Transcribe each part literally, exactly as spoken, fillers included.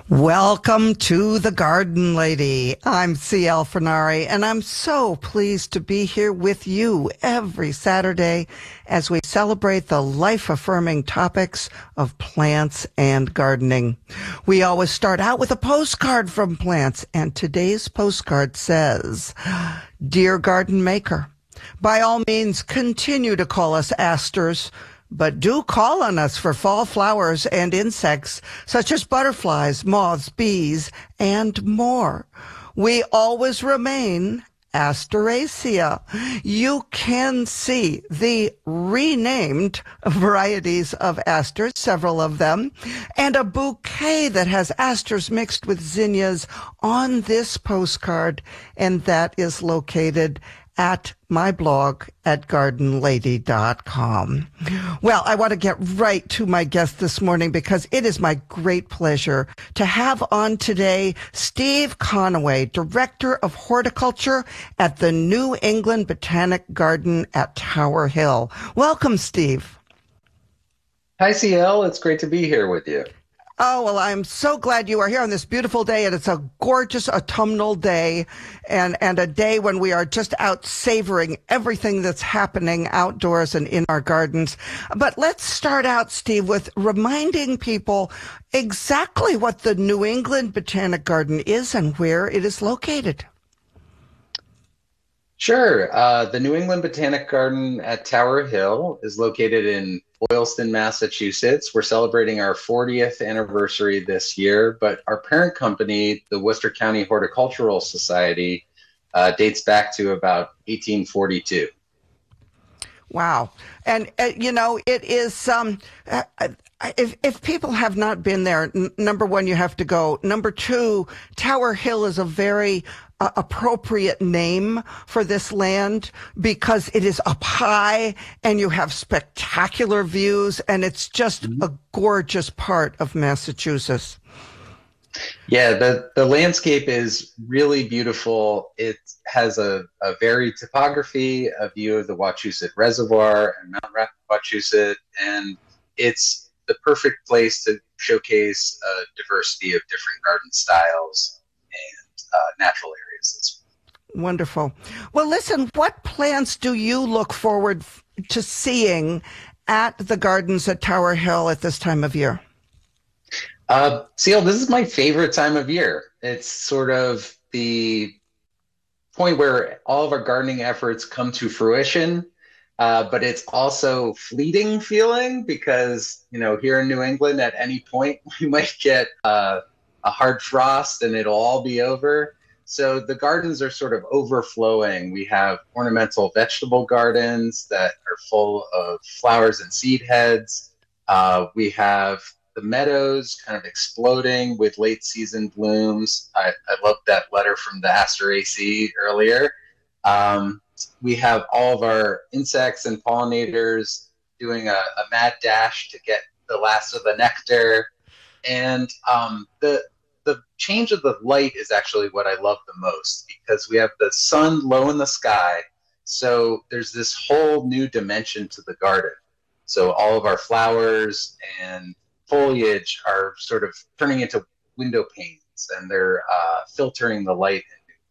Welcome to The Garden Lady. I'm C L Fernari, and I'm so pleased to be here with you every Saturday as we celebrate the life-affirming topics of plants and gardening. We always start out with a postcard from plants, and today's postcard says, "Dear Garden Maker, by all means continue to call us asters, but do call on us for fall flowers and insects such as butterflies, moths, bees, and more. We always remain Asteraceae. You can see the renamed varieties of asters, several of them, and a bouquet that has asters mixed with zinnias on this postcard, and that is located at my blog at garden lady dot com. Well, I want to get right to my guest this morning because it is my great pleasure to have on today Steve Conaway, Director of Horticulture at the New England Botanic Garden at Tower Hill. Welcome, Steve. Hi, C L. It's great to be here with you. Oh, well, I'm so glad you are here on this beautiful day, and it's a gorgeous autumnal day, and, and a day when we are just out savoring everything that's happening outdoors and in our gardens. But let's start out, Steve, with reminding people exactly what the New England Botanic Garden is and where it is located. Sure. Uh, the New England Botanic Garden at Tower Hill is located in Boylston, Massachusetts. We're celebrating our fortieth anniversary this year, but our parent company, the Worcester County Horticultural Society, uh, dates back to about eighteen forty-two. Wow. And, uh, you know, it is, um, uh, if, if people have not been there, n- number one, you have to go. Number two, Tower Hill is a very uh, appropriate name for this land because it is up high and you have spectacular views, and it's just mm-hmm. a gorgeous part of Massachusetts. Yeah, the, the landscape is really beautiful. It has a, a varied topography, a view of the Wachusett Reservoir and Mount Wachusett, and it's the perfect place to showcase a diversity of different garden styles and uh, natural areas. Wonderful. Well, listen, what plants do you look forward to seeing at the gardens at Tower Hill at this time of year? Uh, C L, this is my favorite time of year. It's sort of the point where all of our gardening efforts come to fruition, uh, but it's also fleeting feeling because, you know, here in New England, at any point, we might get uh, a hard frost and it'll all be over. So the gardens are sort of overflowing. We have ornamental vegetable gardens that are full of flowers and seed heads. Uh, we have the meadows kind of exploding with late season blooms. I, I loved that letter from the Asteraceae earlier. Um, we have all of our insects and pollinators doing a, a mad dash to get the last of the nectar. And um, the the change of the light is actually what I love the most because we have the sun low in the sky. So there's this whole new dimension to the garden. So all of our flowers and foliage are sort of turning into window panes, and they're uh, filtering the light.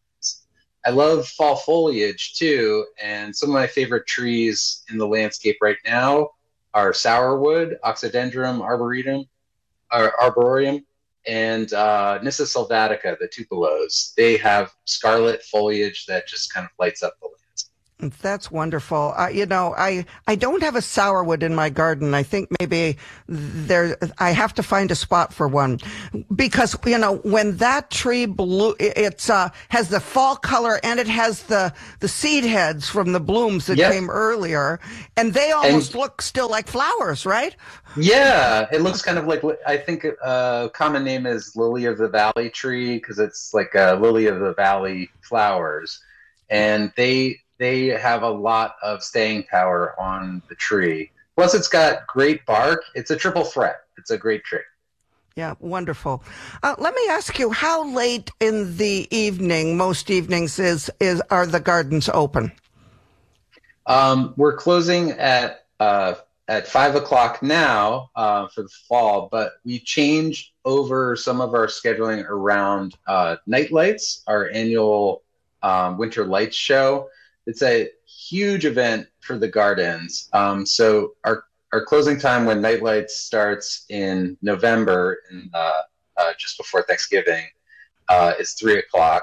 I love fall foliage too, and some of my favorite trees in the landscape right now are sourwood, Oxydendrum arboretum, or arboreum, and uh, Nyssa sylvatica, the tupelos. They have scarlet foliage that just kind of lights up the landscape. That's wonderful. Uh, you know, I, I don't have a sourwood in my garden. I think maybe there, I have to find a spot for one because, you know, when that tree blue, it's, uh, has the fall color and it has the, the seed heads from the blooms that yep. came earlier, and they almost and, look still like flowers, right? Yeah, it looks kind of like, I think a uh, common name is lily of the valley tree because it's like a lily of the valley flowers. And they, they have a lot of staying power on the tree. Plus, it's got great bark. It's a triple threat. It's a great tree. Yeah, wonderful. Uh, let me ask you, how late in the evening, most evenings, is is are the gardens open? Um, we're closing at uh, at five o'clock now uh, for the fall, but we changed over some of our scheduling around uh, Night Lights, our annual um, winter lights show. It's a huge event for the gardens. Um, so our our closing time when Night Lights starts in November, in, uh, uh, just before Thanksgiving, uh, is three o'clock,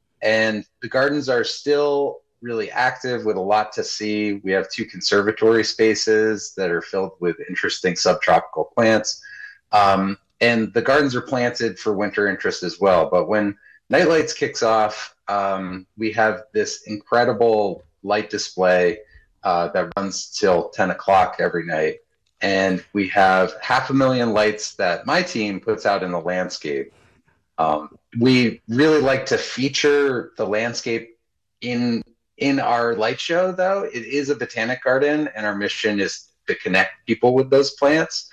and the gardens are still really active with a lot to see. We have two conservatory spaces that are filled with interesting subtropical plants. Um, and the gardens are planted for winter interest as well. But when Night Lights kicks off, um, we have this incredible light display uh, that runs till ten o'clock every night. And we have half a million lights that my team puts out in the landscape. Um, we really like to feature the landscape in In our light show, though. It is a botanic garden, and our mission is to connect people with those plants.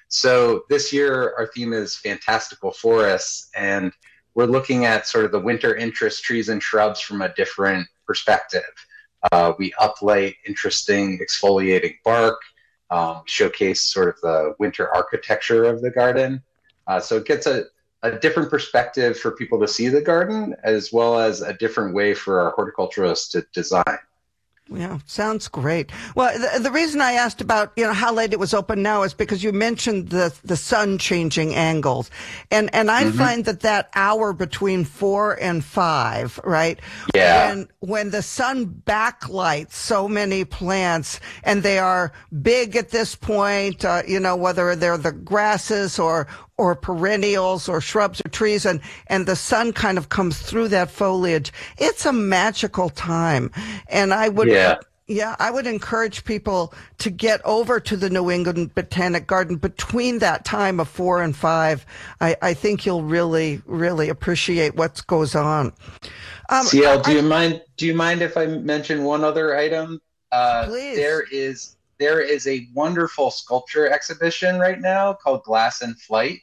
So this year, our theme is fantastical forests, and we're looking at sort of the winter interest trees and shrubs from a different perspective. Uh, we uplight interesting exfoliating bark, um, showcase sort of the winter architecture of the garden. Uh, so it gets a a different perspective for people to see the garden, as well as a different way for our horticulturists to design. Yeah, sounds great. Well, the, the reason I asked about, you know, how late it was open now is because you mentioned the the sun changing angles. And and I mm-hmm. find that that hour between four and five, right? Yeah. When when the sun backlights so many plants, and they are big at this point, uh, you know, whether they're the grasses or or perennials or shrubs or trees, and, and the sun kind of comes through that foliage. It's a magical time. And I would, yeah, yeah I would encourage people to get over to the New England Botanic Garden between that time of four and five. I, I think you'll really, really appreciate what goes on. Um, C L, do I, you mind, do you mind if I mention one other item? Uh, please. There is, there is a wonderful sculpture exhibition right now called Glass in Flight.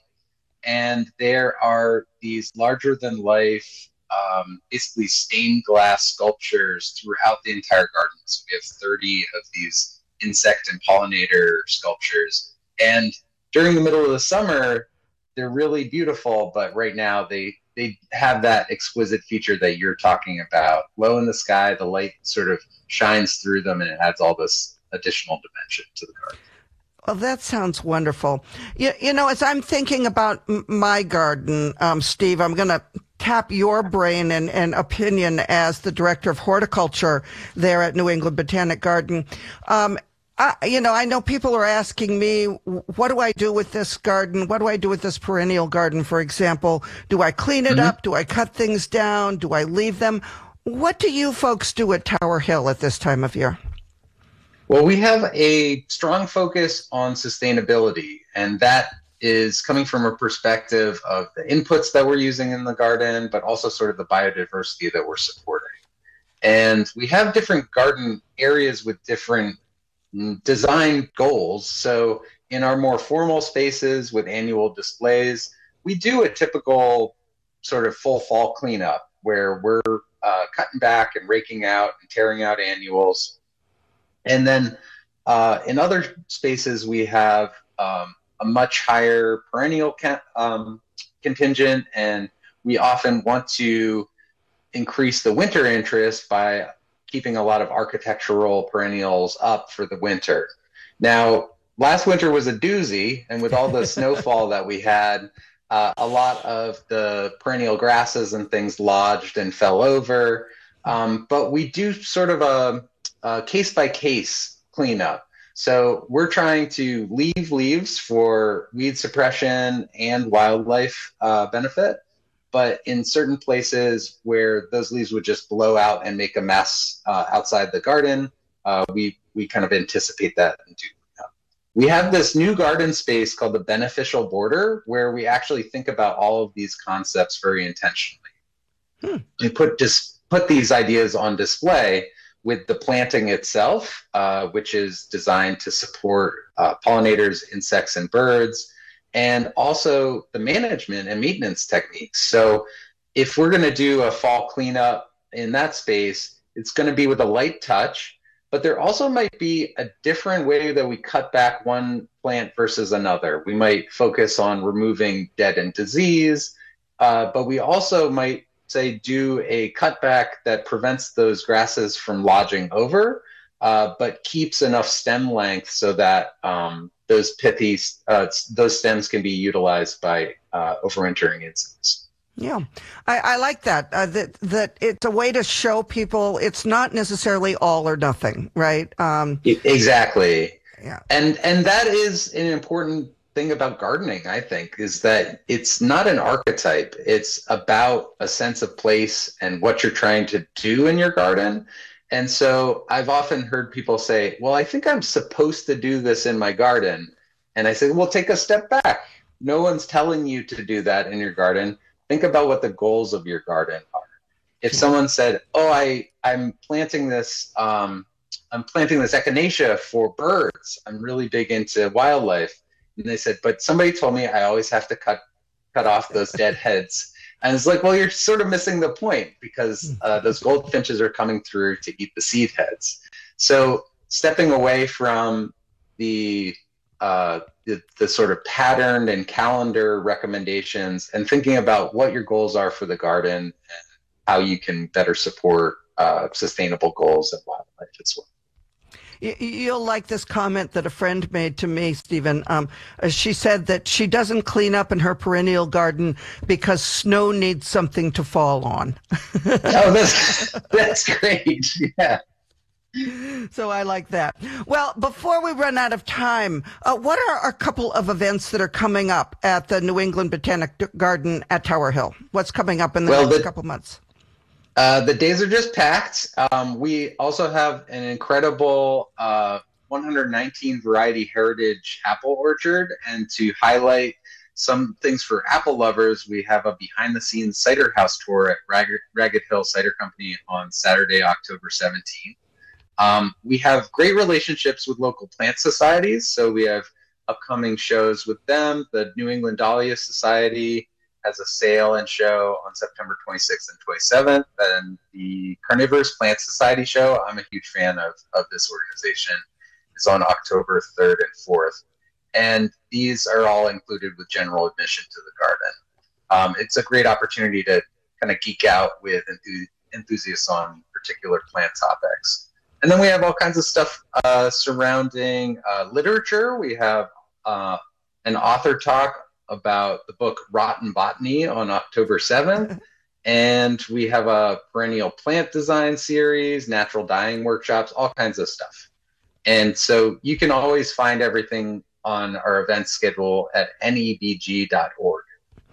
And there are these larger than life, um, basically stained glass sculptures throughout the entire garden. So we have thirty of these insect and pollinator sculptures. And during the middle of the summer, they're really beautiful, but right now they, they have that exquisite feature that you're talking about. Low in the sky, the light sort of shines through them, and it adds all this additional dimension to the garden. Well, that sounds wonderful. You, you know, as I'm thinking about m- my garden, um, Steve, I'm going to tap your brain and, and opinion as the director of horticulture there at New England Botanic Garden. Um, I, you know, I know people are asking me, what do I do with this garden? What do I do with this perennial garden, for example? Do I clean it mm-hmm. up? Do I cut things down? Do I leave them? What do you folks do at Tower Hill at this time of year? Well, we have a strong focus on sustainability, and that is coming from a perspective of the inputs that we're using in the garden, but also sort of the biodiversity that we're supporting. And we have different garden areas with different design goals. So in our more formal spaces with annual displays, we do a typical sort of full fall cleanup where we're uh, cutting back and raking out and tearing out annuals. And then uh, in other spaces, we have um, a much higher perennial ca- um, contingent, and we often want to increase the winter interest by keeping a lot of architectural perennials up for the winter. Now, last winter was a doozy, and with all the snowfall that we had, uh, a lot of the perennial grasses and things lodged and fell over. Um, but we do sort of a Uh, case-by-case cleanup. So we're trying to leave leaves for weed suppression and wildlife uh, benefit, but in certain places where those leaves would just blow out and make a mess uh, outside the garden, uh, we, we kind of anticipate that and do that. We have this new garden space called the beneficial border, where we actually think about all of these concepts very intentionally. Hmm. And put, dis- put these ideas on display with the planting itself, uh, which is designed to support uh, pollinators, insects, and birds, and also the management and maintenance techniques. So if we're going to do a fall cleanup in that space, it's going to be with a light touch, but there also might be a different way that we cut back one plant versus another. We might focus on removing dead and disease, uh, but we also might say do a cutback that prevents those grasses from lodging over, uh, but keeps enough stem length so that um, those pithy, uh, those stems can be utilized by uh, overwintering insects. Yeah, I, I like that, uh, that, that it's a way to show people it's not necessarily all or nothing, right? Um, exactly. Yeah. And, and that is an important thing about gardening, I think, is that it's not an archetype. It's about a sense of place and what you're trying to do in your garden. And so I've often heard people say, well, I think I'm supposed to do this in my garden. And I say, well, take a step back. No one's telling you to do that in your garden. Think about what the goals of your garden are. If someone said, oh, I, I'm planting this, um, I'm planting this echinacea for birds. I'm really big into wildlife. And they said, but somebody told me I always have to cut, cut off those dead heads. And it's like, well, you're sort of missing the point, because uh, those goldfinches are coming through to eat the seed heads. So stepping away from the uh, the, the sort of patterned and calendar recommendations and thinking about what your goals are for the garden and how you can better support uh, sustainable goals and wildlife as well. You'll like this comment that a friend made to me, Stephen. Um, she said that she doesn't clean up in her perennial garden because snow needs something to fall on. Oh, that's, that's great. Yeah. So I like that. Well, before we run out of time, uh, what are a couple of events that are coming up at the New England Botanic Garden at Tower Hill? What's coming up in the well, next the, couple months? Uh, the days are just packed. Um, we also have an incredible uh, one hundred nineteen variety heritage apple orchard. And to highlight some things for apple lovers, we have a behind the scenes cider house tour at Ragged, Ragged Hill Cider Company on Saturday, October seventeenth. Um, we have great relationships with local plant societies. So we have upcoming shows with them. The New England Dahlia Society has a sale and show on September twenty-sixth and twenty-seventh. And the Carnivorous Plant Society show, I'm a huge fan of, of this organization, is on October third and fourth. And these are all included with general admission to the garden. Um, it's a great opportunity to kind of geek out with enth- enthusiasts on particular plant topics. And then we have all kinds of stuff uh, surrounding uh, literature. We have uh, an author talk about the book Rotten Botany on October seventh. And we have a perennial plant design series, natural dyeing workshops, all kinds of stuff. And so you can always find everything on our event schedule at N E B G dot org.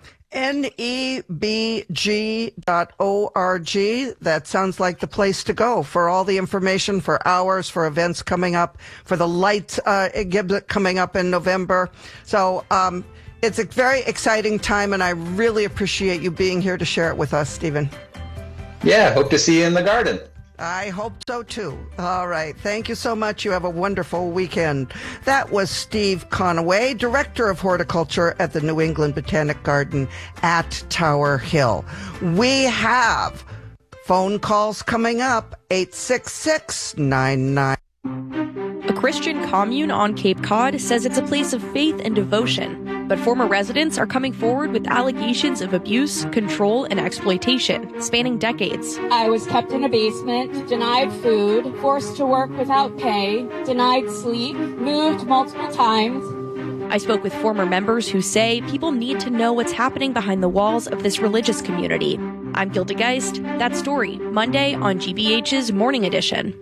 N E B G dot org. That sounds like the place to go for all the information, for hours, for events coming up, for the light uh, exhibit coming up in November. So um, it's a very exciting time, and I really appreciate you being here to share it with us, Stephen. Yeah, hope to see you in the garden. I hope so, too. All right. Thank you so much. You have a wonderful weekend. That was Steve Conaway, Director of Horticulture at the New England Botanic Garden at Tower Hill. We have phone calls coming up, eight six six, nine nine. A Christian commune on Cape Cod says it's a place of faith and devotion, but former residents are coming forward with allegations of abuse, control, and exploitation spanning decades. I was kept in a basement, denied food, forced to work without pay, denied sleep, moved multiple times. I spoke with former members who say people need to know what's happening behind the walls of this religious community. I'm Gilda Geist. That story, Monday on G B H's Morning Edition.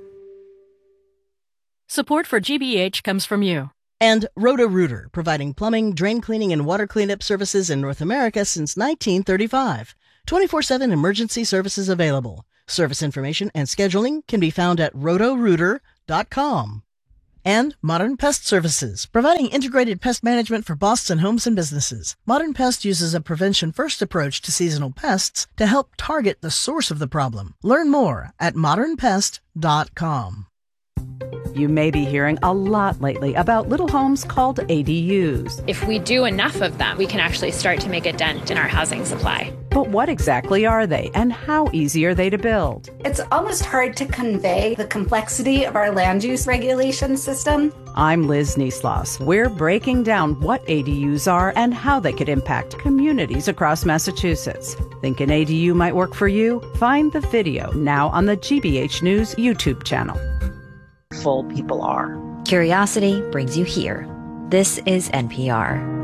Support for G B H comes from you. And Roto-Rooter, providing plumbing, drain cleaning, and water cleanup services in North America since nineteen thirty-five. twenty-four seven emergency services available. Service information and scheduling can be found at roto rooter dot com. And Modern Pest Services, providing integrated pest management for Boston homes and businesses. Modern Pest uses a prevention-first approach to seasonal pests to help target the source of the problem. Learn more at modern pest dot com. You may be hearing a lot lately about little homes called A D Us. If we do enough of them, we can actually start to make a dent in our housing supply. But But what exactly are they, and how easy are they to build? It's almost hard to convey the complexity of our land use regulation system. I'm Liz Niesloss. We're breaking down what A D Us are and how they could impact communities across Massachusetts. Think an A D U might work for you? Find the video now on the G B H News YouTube channel. Full people are. Curiosity brings you here. This is N P R.